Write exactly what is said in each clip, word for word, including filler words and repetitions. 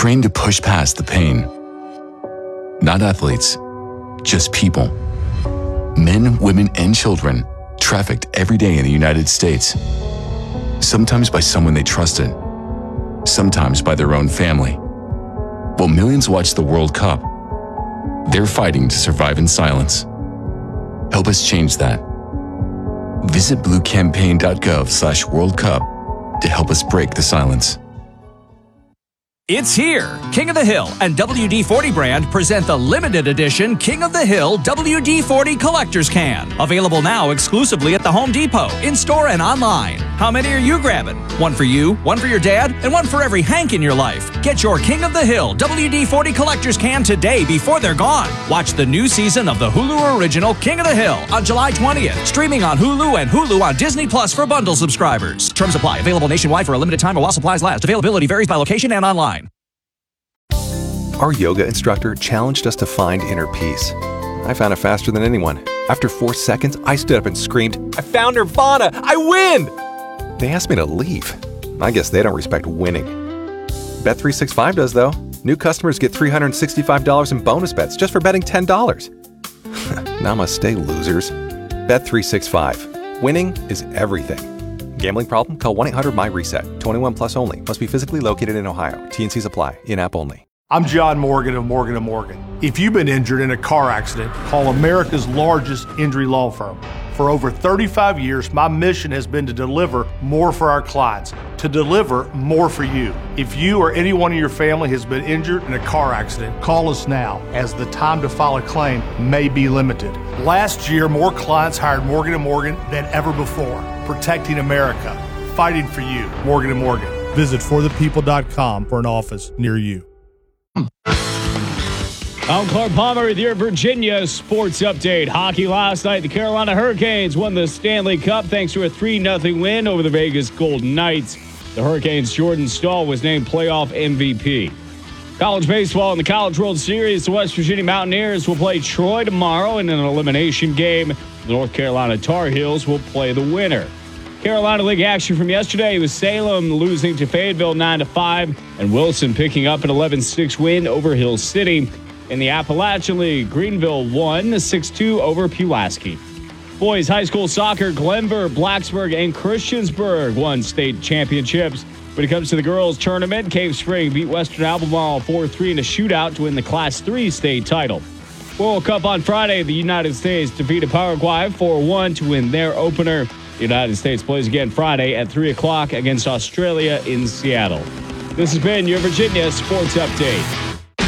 trained to push past the pain. Not athletes, just people. Men, women, and children trafficked every day in the United States. Sometimes by someone they trusted, sometimes by their own family. While millions watch the World Cup, they're fighting to survive in silence. Help us change that. Visit bluecampaign.gov slash World Cup to help us break the silence. It's here! King of the Hill and W D forty brand present the limited edition King of the Hill W D forty Collector's Can. Available now exclusively at the Home Depot, in-store and online. How many are you grabbing? One for you, one for your dad, and one for every Hank in your life. Get your King of the Hill W D forty Collector's Can today before they're gone. Watch the new season of the Hulu original King of the Hill on July twentieth. Streaming on Hulu and Hulu on Disney Plus for bundle subscribers. Terms apply. Available nationwide for a limited time or while supplies last. Availability varies by location and online. Our yoga instructor challenged us to find inner peace. I found it faster than anyone. After four seconds, I stood up and screamed, "I found Nirvana! I win!" They asked me to leave. I guess they don't respect winning. Bet three sixty-five does, though. New customers get three hundred sixty-five dollars in bonus bets just for betting ten dollars. Namaste, losers. Bet three sixty-five. Winning is everything. Gambling problem? Call one eight hundred my reset. twenty-one plus only. Must be physically located in Ohio. T and Cs apply. In-app only. I'm John Morgan of Morgan and Morgan. If you've been injured in a car accident, call America's largest injury law firm. For over thirty-five years, my mission has been to deliver more for our clients, to deliver more for you. If you or anyone in your family has been injured in a car accident, call us now, as the time to file a claim may be limited. Last year, more clients hired Morgan and Morgan than ever before, protecting America, fighting for you. Morgan and Morgan. Visit for the people dot com for an office near you. I'm Clark Palmer with your Virginia Sports Update. Hockey last night, the Carolina Hurricanes won the Stanley Cup thanks to a three nothing win over the Vegas Golden Knights. The Hurricanes' Jordan Staal was named playoff M V P. College baseball in the College World Series, the West Virginia Mountaineers will play Troy tomorrow in an elimination game. The North Carolina Tar Heels will play the winner. Carolina League action from yesterday was Salem losing to Fayetteville nine to five and Wilson picking up an eleven six win over Hill City. In the Appalachian League, Greenville won six two over Pulaski. Boys high school soccer, Glenver, Blacksburg, and Christiansburg won state championships. When it comes to the girls tournament, Cave Spring beat Western Albemarle four three in a shootout to win the Class three state title. World Cup on Friday, the United States defeated Paraguay four one to win their opener. The United States plays again Friday at three o'clock against Australia in Seattle. This has been your Virginia Sports Update.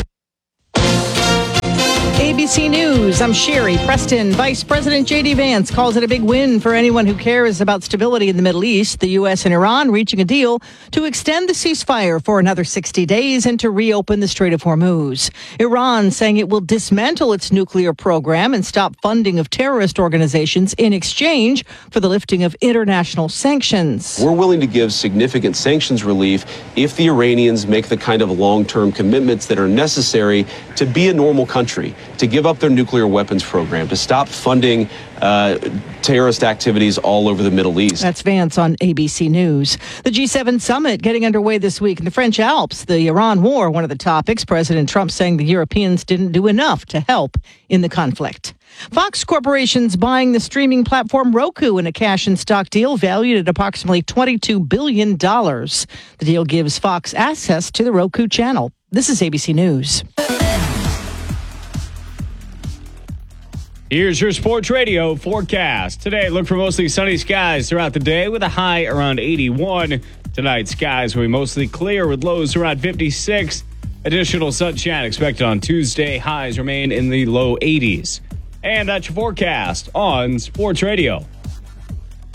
A B C News, I'm Sherry Preston. Vice President J D Vance calls it a big win for anyone who cares about stability in the Middle East. The U S and Iran reaching a deal to extend the ceasefire for another sixty days and to reopen the Strait of Hormuz. Iran saying it will dismantle its nuclear program and stop funding of terrorist organizations in exchange for the lifting of international sanctions. We're willing to give significant sanctions relief if the Iranians make the kind of long-term commitments that are necessary to be a normal country, to give up their nuclear weapons program, to stop funding uh, terrorist activities all over the Middle East. That's Vance on A B C News. The G seven summit getting underway this week in the French Alps. The Iran war, one of the topics. President Trump saying the Europeans didn't do enough to help in the conflict. Fox Corporation's buying the streaming platform Roku in a cash and stock deal valued at approximately twenty-two billion dollars. The deal gives Fox access to the Roku channel. This is A B C News. Here's your Sports Radio forecast. Today, look for mostly sunny skies throughout the day with a high around eighty-one. Tonight, skies will be mostly clear with lows around fifty-six. Additional sunshine expected on Tuesday. Highs remain in the low eighties. And that's your forecast on Sports Radio.